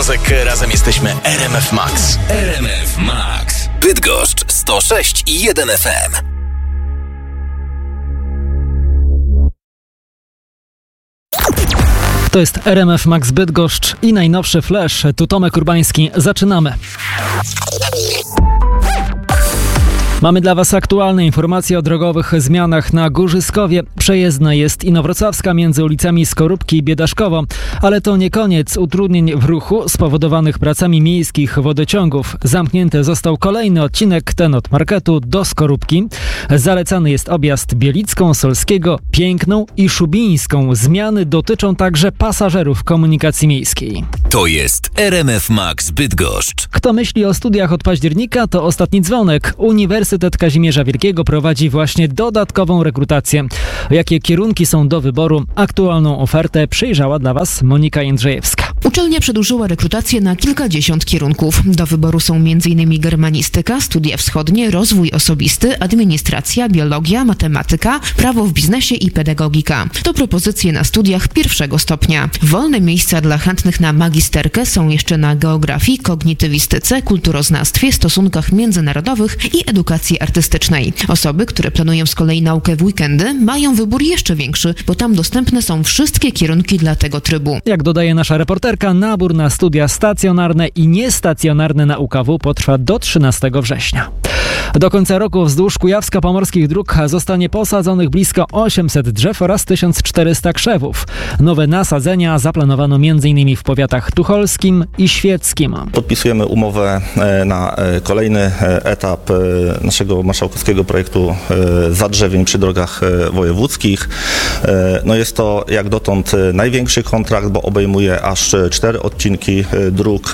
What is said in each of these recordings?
Górnosek, razem jesteśmy RMF Max. RMF Max. Bydgoszcz 106,1 FM. To jest RMF Max Bydgoszcz i najnowszy flash. Tu Tomek Urbański. Zaczynamy. Mamy dla Was aktualne informacje o drogowych zmianach na Górzyskowie. Przejezdna jest Inowrocławska między ulicami Skorupki i Biedaszkowo. Ale to nie koniec utrudnień w ruchu spowodowanych pracami miejskich wodociągów. Zamknięty został kolejny odcinek, ten od Marketu do Skorupki. Zalecany jest objazd Bielicką, Solskiego, Piękną i Szubińską. Zmiany dotyczą także pasażerów komunikacji miejskiej. To jest RMF Max Bydgoszcz. Kto myśli o studiach od października, to ostatni dzwonek. Uniwersytet Kazimierza Wielkiego prowadzi właśnie dodatkową rekrutację. Jakie kierunki są do wyboru? Aktualną ofertę przyjrzała dla Was Monika Jędrzejewska. Uczelnia przedłużyła rekrutację na kilkadziesiąt kierunków. Do wyboru są m.in. germanistyka, studia wschodnie, rozwój osobisty, administracja, biologia, matematyka, prawo w biznesie i pedagogika. To propozycje na studiach pierwszego stopnia. Wolne miejsca dla chętnych na magisterkę są jeszcze na geografii, kognitywistyce, kulturoznawstwie, stosunkach międzynarodowych i edukacji artystycznej. Osoby, które planują z kolei naukę w weekendy, mają wybór jeszcze większy, bo tam dostępne są wszystkie kierunki dla tego trybu. Jak dodaje nasza reporterka, nabór na studia stacjonarne i niestacjonarne na UKW potrwa do 13 września. Do końca roku wzdłuż Kujawsko-Pomorskich dróg zostanie posadzonych blisko 800 drzew oraz 1400 krzewów. Nowe nasadzenia zaplanowano m.in. w powiatach tucholskim i świeckim. Podpisujemy umowę na kolejny etap naszego marszałkowskiego projektu zadrzewień przy drogach wojewódzkich. No jest to jak dotąd największy kontrakt, bo obejmuje aż 4 odcinki dróg.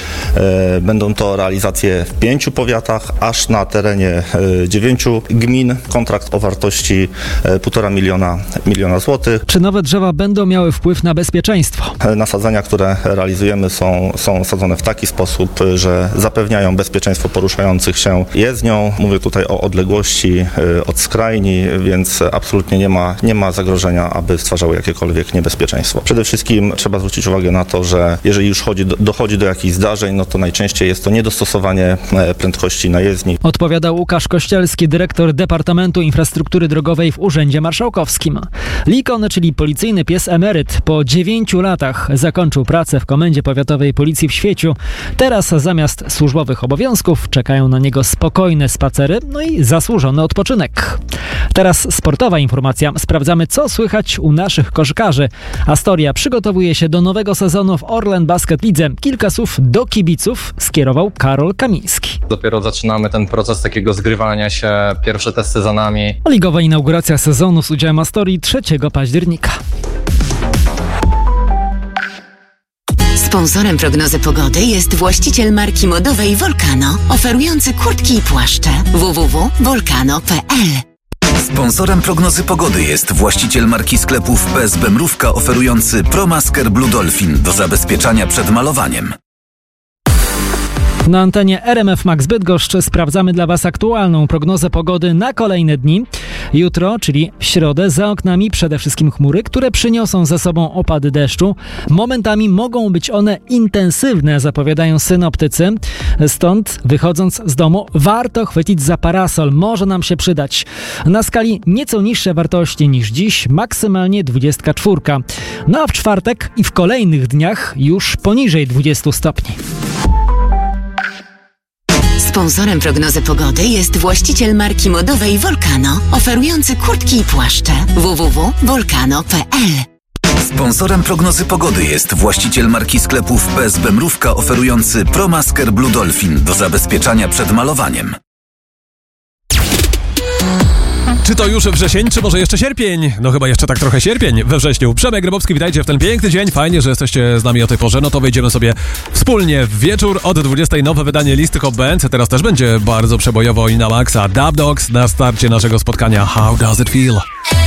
Będą to realizacje w 5 powiatach, aż na terenie 9 gmin. Kontrakt o wartości 1,5 miliona złotych. Czy nowe drzewa będą miały wpływ na bezpieczeństwo? Nasadzenia, które realizujemy są sadzone w taki sposób, że zapewniają bezpieczeństwo poruszających się jezdnią. Mówię tutaj o odległości od skrajni, więc absolutnie nie ma zagrożenia, aby stwarzały jakiekolwiek niebezpieczeństwo. Przede wszystkim trzeba zwrócić uwagę na to, że jeżeli już dochodzi do jakichś zdarzeń, no to najczęściej jest to niedostosowanie prędkości na jezdni. Odpowiadał Łukasz Kościelski, dyrektor Departamentu Infrastruktury Drogowej w Urzędzie Marszałkowskim. Likon, czyli policyjny pies emeryt, po 9 latach zakończył pracę w Komendzie Powiatowej Policji w Świeciu. Teraz zamiast służbowych obowiązków czekają na niego spokojne spacery, no i zasłużony odpoczynek. Teraz sportowa informacja. Sprawdzamy, co słychać u naszych koszykarzy. Astoria przygotowuje się do nowego sezonu w Orlen Basket Lidze. Kilka słów do kibiców skierował Karol Kamiński. Dopiero zaczynamy ten proces takiego zgrywania się, pierwsze testy za nami. Ligowa inauguracja sezonu z udziałem Astorii 3 października. Sponsorem prognozy pogody jest właściciel marki modowej Volcano, oferujący kurtki i płaszcze. www.volcano.pl. Sponsorem prognozy pogody jest właściciel marki sklepów PSB Mrówka, oferujący ProMasker Blue Dolphin do zabezpieczania przed malowaniem. Na antenie RMF Max Bydgoszcz sprawdzamy dla Was aktualną prognozę pogody na kolejne dni. Jutro, czyli w środę, za oknami przede wszystkim chmury, które przyniosą ze sobą opady deszczu. Momentami mogą być one intensywne, zapowiadają synoptycy. Stąd, wychodząc z domu, warto chwycić za parasol. Może nam się przydać. Na skali nieco niższe wartości niż dziś, maksymalnie 24. No a w czwartek i w kolejnych dniach już poniżej 20 stopni. Sponsorem prognozy pogody jest właściciel marki modowej Volcano, oferujący kurtki i płaszcze. www.volcano.pl. Sponsorem prognozy pogody jest właściciel marki sklepów PSB Mrówka, oferujący ProMasker Blue Dolphin do zabezpieczania przed malowaniem. Czy to już wrzesień, czy może jeszcze sierpień? No chyba jeszcze tak trochę sierpień we wrześniu. Przemek Grybowski, witajcie w ten piękny dzień. Fajnie, że jesteście z nami o tej porze. No to wejdziemy sobie wspólnie w wieczór od 20 nowe wydanie listy Hot Band. Teraz też będzie bardzo przebojowo i na maksa. Dub Dogs na starcie naszego spotkania. How does it feel?